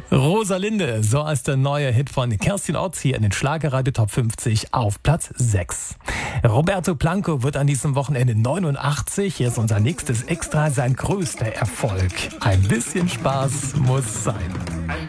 Rosalinde, so heißt der neue Hit von Kerstin Otz hier in den Schlagerradio Top 50 auf Platz 6. Roberto Blanco wird an diesem Wochenende 89. Hier ist unser nächstes Extra, sein größter Erfolg. Ein bisschen Spaß muss sein.